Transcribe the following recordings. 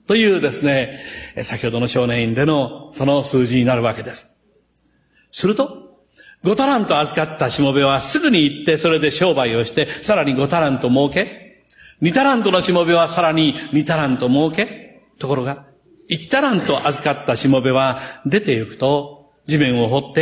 というですね、先ほどの少年院でのその数字になるわけです。すると、5タラント預かったしもべはすぐに行ってそれで商売をして、さらに5タラント儲け、2タラントのしもべはさらに2タラント儲け、ところが、1タラント預かったしもべは出て行くと、地面を掘って、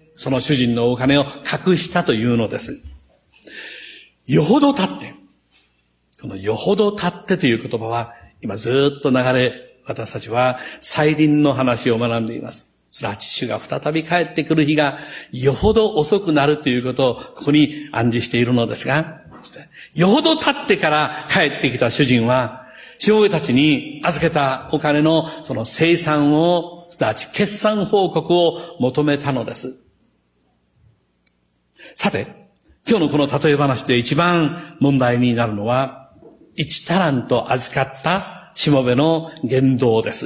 その主人のお金を隠したというのです。よほど経って、このよほど経ってという言葉は、今ずっと流れ、私たちは再臨の話を学んでいます。すなわち主が再び帰ってくる日がよほど遅くなるということをここに暗示しているのですが、よほど経ってから帰ってきた主人は、しもべたちに預けたお金のその清算を、すなわち決算報告を求めたのです。さて、今日のこの例え話で一番問題になるのは、1タラント預かったしもべの言動です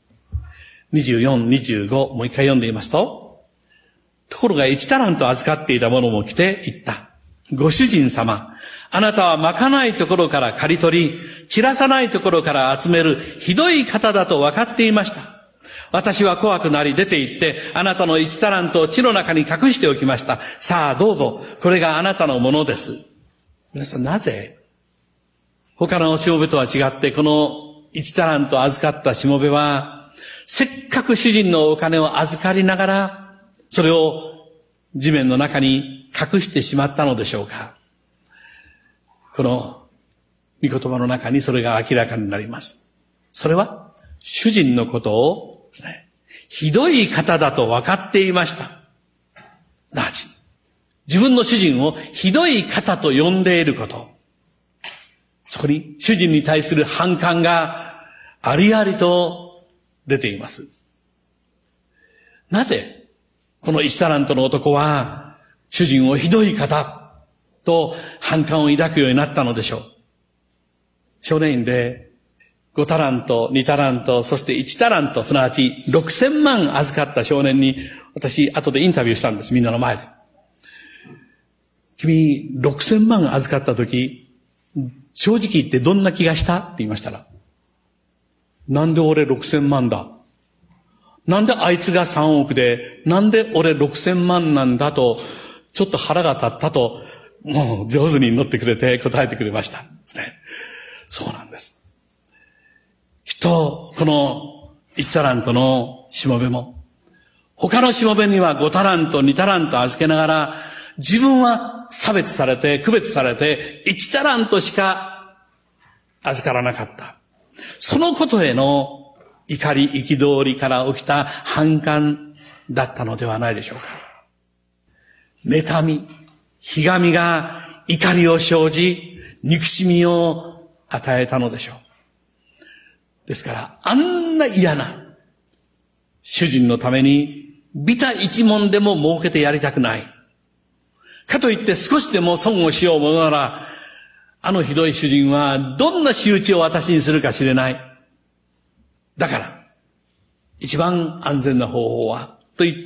。24、25、もう一回読んでみますと、ところが1タラント預かっていた者も来て言った。ご主人様、あなたはまかないところから刈り取り、散らさないところから集めるひどい方だと分かっていました。私は怖くなり出て行って、あなたの1タラントを地の中に隠しておきました。さあどうぞ、これがあなたのものです。皆さんなぜ、他のしもべとは違って、この1タラント預かったしもべは、せっかく主人のお金を預かりながら、それを地面の中に隠してしまったのでしょうか。この御言葉の中にそれが明らかになります。それは、主人のことを、ひどい方だと分かっていました。すなわち、自分の主人をひどい方と呼んでいること。そこに主人に対する反感がありありと出ています。なぜ、この1タラントの男は、主人をひどい方と反感を抱くようになったのでしょう。少年院で5タラント、2タラント、そして1タラント、すなわち6000万預かった少年に、私、後でインタビューしたんです、みんなの前で。君、6000万預かったとき、正直言ってどんな気がしたって言いましたら、なんで俺6000万だ？なんであいつが3億で、なんで俺6000万なんだと、ちょっと腹が立ったと、もう上手に乗ってくれて答えてくれました。そうなんです。きっと、この1タラントのしもべも、他のしもべには5タラント、2タラント預けながら、自分は差別されて、区別されて、1タラントしか預からなかった。そのことへの怒り、憤りから起きた反感だったのではないでしょうか。妬み、ひがみが怒りを生じ、憎しみを与えたのでしょう。ですから、あんな嫌な主人のためにビタ一文でも儲けてやりたくない。かといって少しでも損をしようものなら、あのひどい主人はどんな仕打ちを私にするか知れない。だから、一番安全な方法は、と言って、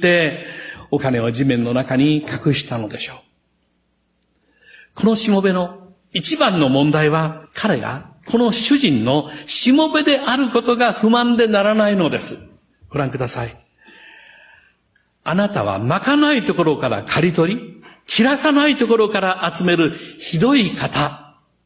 お金を地面の中に隠したのでしょう。このしもべの一番の問題は、彼がこの主人のしもべであることが不満でならないのです。ご覧ください。あなたはまかないところから刈り取り、散らさないところから集めるひどい方。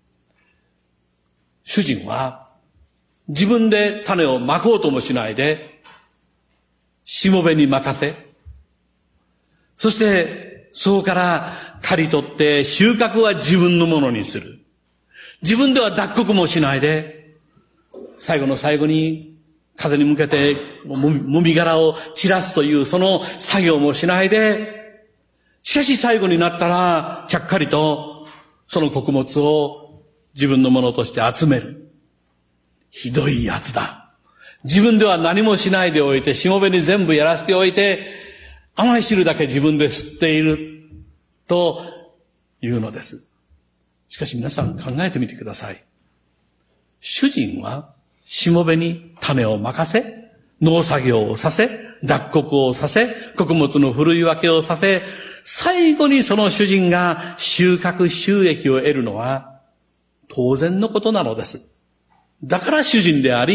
主人は自分で種をまこうともしないで、しもべに任せ、そしてそこから刈り取って収穫は自分のものにする。自分では脱穀もしないで、最後の最後に風に向けてもみ殻を散らすというその作業もしないで、しかし最後になったらちゃっかりとその穀物を自分のものとして集める。ひどいやつだ。自分では何もしないでおいて、しもべに全部やらせておいて、甘い汁だけ自分で吸っているというのです。しかし皆さん考えてみてください。主人はしもべに種を任せ、農作業をさせ、脱穀をさせ、穀物のふるい分けをさせ、最後にその主人が収穫収益を得るのは当然のことなのです。だから主人であり、